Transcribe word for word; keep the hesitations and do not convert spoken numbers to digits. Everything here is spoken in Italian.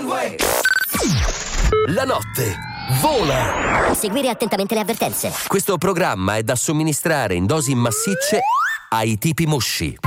One-Way. La notte vola. Seguire attentamente le avvertenze. Questo programma è da somministrare in dosi massicce ai tipi mosci.